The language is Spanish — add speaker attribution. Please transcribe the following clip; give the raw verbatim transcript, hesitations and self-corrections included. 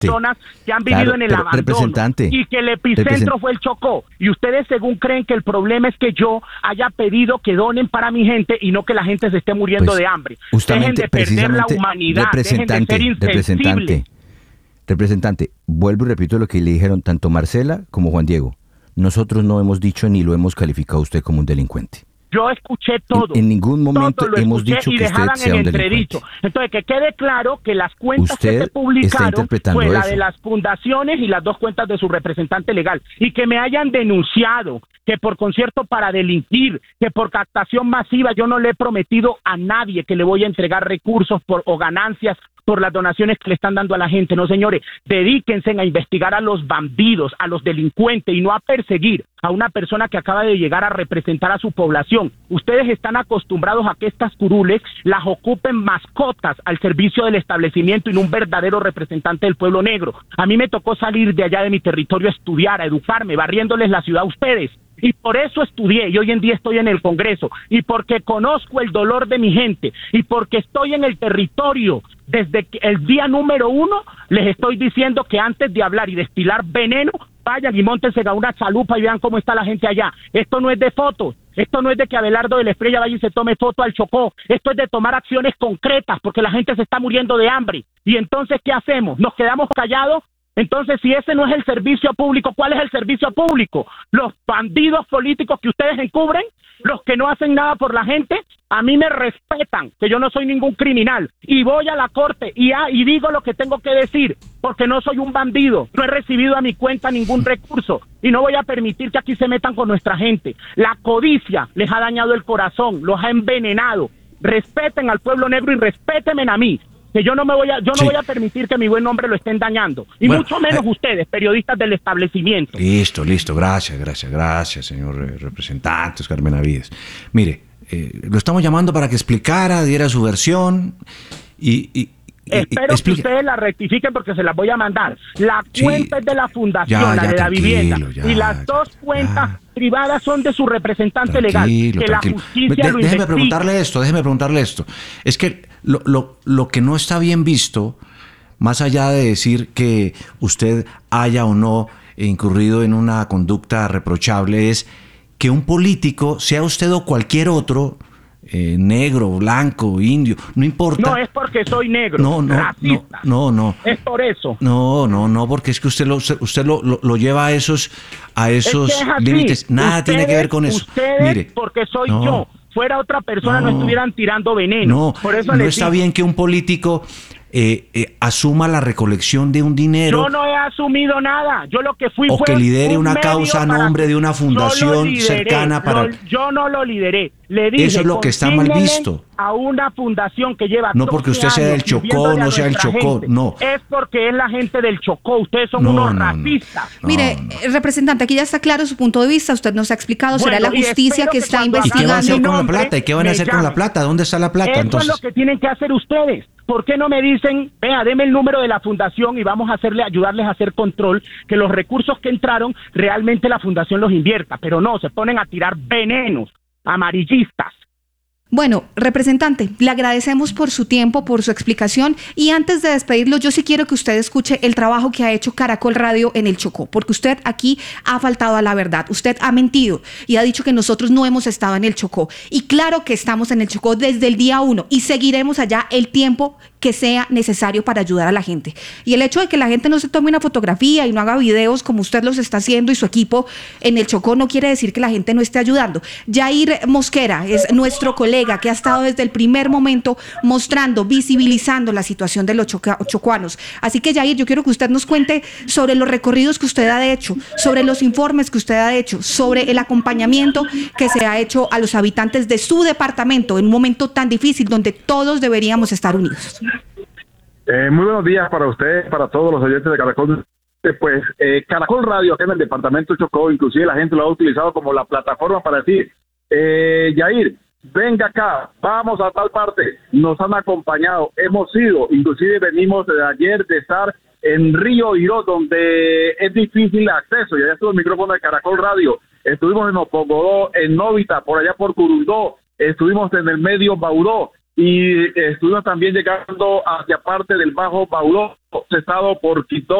Speaker 1: personas sí. que han vivido claro, en el abandono y que el epicentro fue el Chocó. Y ustedes según creen que el problema es que yo haya pedido que donen para mi gente y no que la gente se esté muriendo pues, de hambre. Dejen de perder la humanidad, dejen de ser insensibles.
Speaker 2: Representante, representante, vuelvo y repito lo que le dijeron tanto Marcela como Juan Diego. Nosotros no hemos dicho ni lo hemos calificado a usted como un delincuente.
Speaker 1: Yo escuché todo.
Speaker 2: En, en ningún momento hemos dicho que usted sea un delincuente.
Speaker 1: Entonces, que quede claro que las cuentas usted que se publicaron fue la de las fundaciones y las dos cuentas de su representante legal. Y que me hayan denunciado que por concierto para delinquir, que por captación masiva, yo no le he prometido a nadie que le voy a entregar recursos por, o ganancias por las donaciones que le están dando a la gente. No, señores, dedíquense a investigar a los bandidos, a los delincuentes y no a perseguir a una persona que acaba de llegar a representar a su población. Ustedes están acostumbrados a que estas curules las ocupen mascotas al servicio del establecimiento y no un verdadero representante del pueblo negro. A mí me tocó salir de allá de mi territorio a estudiar, a educarme, barriéndoles la ciudad a ustedes. Y por eso estudié y hoy en día estoy en el Congreso y porque conozco el dolor de mi gente y porque estoy en el territorio desde el día número uno, les estoy diciendo que antes de hablar y destilar veneno, vayan y móntense a una chalupa y vean cómo está la gente allá. Esto no es de fotos, esto no es de que Abelardo de la Estrella vaya y se tome foto al Chocó, esto es de tomar acciones concretas porque la gente se está muriendo de hambre. Y entonces, ¿qué hacemos? ¿Nos quedamos callados? Entonces, si ese no es el servicio público, ¿cuál es el servicio público? ¿Los bandidos políticos que ustedes encubren? ¿Los que no hacen nada por la gente? A mí me respetan, que yo no soy ningún criminal, y voy a la corte y, a, y digo lo que tengo que decir, porque no soy un bandido, no he recibido a mi cuenta ningún recurso, y no voy a permitir que aquí se metan con nuestra gente. La codicia les ha dañado el corazón, los ha envenenado. Respeten al pueblo negro y respétenme a mí, que yo no me voy a yo no sí. voy a permitir que mi buen nombre lo estén dañando, y bueno, mucho menos eh, ustedes, periodistas del establecimiento.
Speaker 3: Listo, listo, gracias, gracias, gracias, señor representante Oscar Benavides. Mire, eh, lo estamos llamando para que explicara, diera su versión y... y
Speaker 1: Espero que ustedes la rectifiquen porque se las voy a mandar. La sí, cuenta es de la fundación, ya, la ya, de la vivienda, ya, y las dos cuentas ya. privadas son de su representante tranquilo, legal. Que tranquilo. La justicia de,
Speaker 3: lo déjeme investigue. preguntarle esto, déjeme preguntarle esto. Es que lo, lo, lo que no está bien visto, más allá de decir que usted haya o no incurrido en una conducta reprochable, es que un político, sea usted o cualquier otro, Eh, negro, blanco, indio, no importa.
Speaker 1: No es porque soy negro,
Speaker 3: no, no,
Speaker 1: racista.
Speaker 3: No, no, no.
Speaker 1: Es por eso.
Speaker 3: No, no, no, porque es que usted lo, usted lo, lo, lo lleva a esos, a esos es que es límites. Nada ustedes, tiene que ver con eso.
Speaker 1: Ustedes,
Speaker 3: Mire,
Speaker 1: porque soy
Speaker 3: no,
Speaker 1: yo. Fuera otra persona no, no estuvieran tirando veneno.
Speaker 3: No,
Speaker 1: por eso
Speaker 3: no
Speaker 1: les
Speaker 3: está
Speaker 1: digo.
Speaker 3: bien que un político eh, eh, asuma la recolección de un dinero.
Speaker 1: Yo no he asumido nada. Yo lo que fui
Speaker 3: o
Speaker 1: fue
Speaker 3: que lidere
Speaker 1: un
Speaker 3: una causa a nombre de una fundación
Speaker 1: lideré,
Speaker 3: cercana para.
Speaker 1: Lo, yo no lo lideré. Le dije,
Speaker 3: eso es lo que está mal visto.
Speaker 1: A una fundación que lleva
Speaker 3: no porque usted sea del Chocó, no sea del Chocó, gente. no.
Speaker 1: Es porque es la gente del Chocó. Ustedes son
Speaker 3: no,
Speaker 1: unos
Speaker 3: no,
Speaker 1: racistas.
Speaker 4: No, Mire, no. representante, aquí ya está claro su punto de vista. Usted nos ha explicado. Bueno, será la justicia que, que está investigando.
Speaker 3: ¿Y qué van a hacer con la plata? ¿Y qué van a hacer con la plata? ¿Dónde está la plata?
Speaker 1: Eso
Speaker 3: Entonces,
Speaker 1: es lo que tienen que hacer ustedes. ¿Por qué no me dicen, vea, deme el número de la fundación y vamos a hacerle, ayudarles a hacer control, que los recursos que entraron realmente la fundación los invierta? Pero no, se ponen a tirar venenos amarillistas.
Speaker 4: Bueno, representante, le agradecemos por su tiempo, por su explicación, y antes de despedirlo, yo sí quiero que usted escuche el trabajo que ha hecho Caracol Radio en el Chocó, porque usted aquí ha faltado a la verdad, usted ha mentido y ha dicho que nosotros no hemos estado en el Chocó, y claro que estamos en el Chocó desde el día uno, y seguiremos allá el tiempo que sea necesario para ayudar a la gente. Y el hecho de que la gente no se tome una fotografía y no haga videos como usted los está haciendo y su equipo en el Chocó no quiere decir que la gente no esté ayudando. Yair Mosquera es nuestro colega que ha estado desde el primer momento mostrando, visibilizando la situación de los choca- chocuanos. Así que, Yair, yo quiero que usted nos cuente sobre los recorridos que usted ha hecho, sobre los informes que usted ha hecho, sobre el acompañamiento que se ha hecho a los habitantes de su departamento en un momento tan difícil donde todos deberíamos estar unidos.
Speaker 5: Eh, muy buenos días para ustedes, para todos los oyentes de Caracol. Pues eh, Caracol Radio, acá en el departamento Chocó, inclusive la gente lo ha utilizado como la plataforma para decir, eh, Yair, venga acá, vamos a tal parte. Nos han acompañado, hemos ido, inclusive venimos de ayer de estar en Río Iró, donde es difícil el acceso, y allá estuvo el micrófono de Caracol Radio. Estuvimos en Opogodó, en Novita, por allá por Curundó, estuvimos en el medio Bauró, y estuvimos también llegando hacia parte del Bajo Bauló, cesado por Quito.